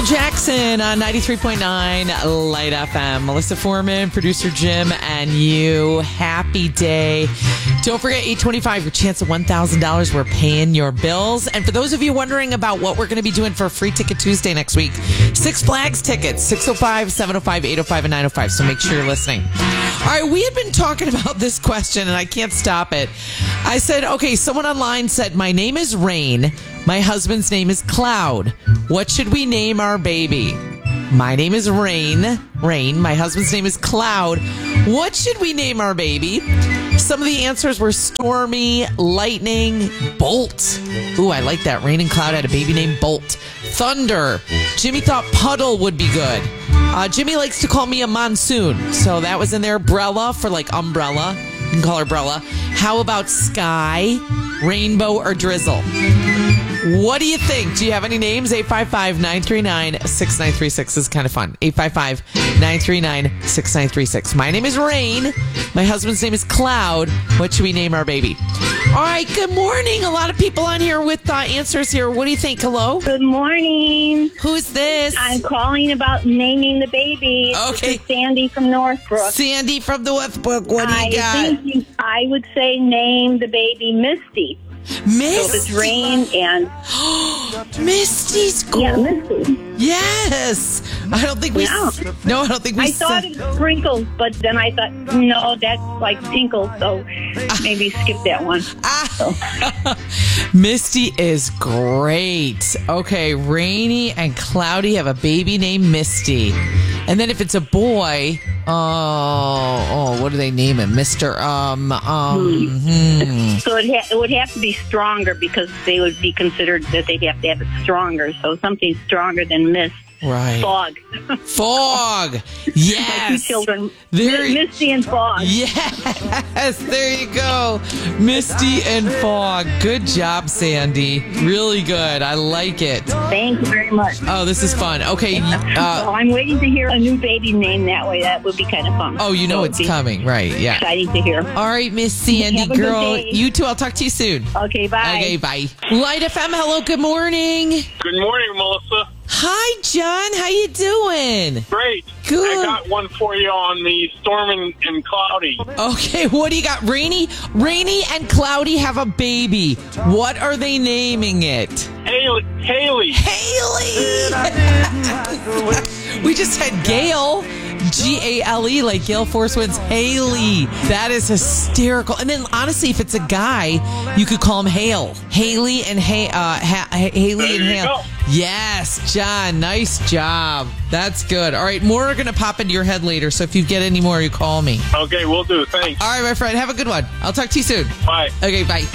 Michael Jackson on 93.9 Light FM. Melissa Foreman, producer Jim, and you. Happy day. Don't forget, 825, your chance of $1,000. We're paying your bills. And for those of you wondering about what we're going to be doing for Free Ticket Tuesday next week, Six Flags tickets, 605, 705, 805, and 905. So make sure you're listening. All right, we had been talking about this question, and I can't stop it. I said, okay, someone online said, my name is Rain. My husband's name is Cloud. What should we name our baby? My name is Rain. My husband's name is Cloud. What should we name our baby? Some of the answers were Stormy, Lightning, Bolt. Ooh, I like that. Rain and Cloud had a baby named Bolt. Thunder. Jimmy thought Puddle would be good. Jimmy likes to call me a Monsoon. So that was in there. Brella for like umbrella. You can call her Brella. How about Sky, Rainbow, or Drizzle? What do you think? Do you have any names? 855-939-6936 This is kind of fun. 855-939-6936. My name is Rain. My husband's name is Cloud. What should we name our baby? All right, good morning. A lot of people on here with answers here. What do you think? Hello? Good morning. Who's this? I'm calling about naming the baby. Okay. This is Sandy from Northbrook. Sandy from Northbrook. What do you got? I would say name the baby Misty. Misty. So it's Rain and... Misty's cool. Yeah, Misty. Yes. I don't think we... Yeah. No, I don't think we I thought it was Sprinkles, but then I thought, no, that's like Tinkle, so maybe skip that one. Misty is great. Okay, Rainy and Cloudy have a baby named Misty. And then if it's a boy, what do they name him? Mr. So it would have to be stronger because they would be considered that they'd have to have it stronger. So something stronger than Mist. Right. Fog. Fog. Yes. My two children, Very... Misty and Fog. Yes, there you go. Misty and Fog. Good job, Sandy. Really good. I like it. Thank you very much. Oh, this is fun. Okay. I'm waiting to hear a new baby name that way. That would be kind of fun. Oh, you know it's coming. Right, yeah. Exciting to hear. All right, Miss Sandy, Have a girl. good day. You too. I'll talk to you soon. Okay, bye. Okay, bye. Light FM, hello, good morning. Good morning, Melissa. Hi, John. How you doing? Great. Good. I got one for you on the Storm and Cloudy. Okay, what do you got? Rainy and Cloudy have a baby. What are they naming it? Haley. We just had Gale. Gale, like Gale Force Winds. Haley. That is hysterical. And then, honestly, if it's a guy, you could call him Hale. Haley and Haley and Hale. Go. Yes, John. Nice job. That's good. All right, more are going to pop into your head later, so if you get any more, you call me. Okay, we'll do. Thanks. All right, my friend. Have a good one. I'll talk to you soon. Bye. Okay, bye.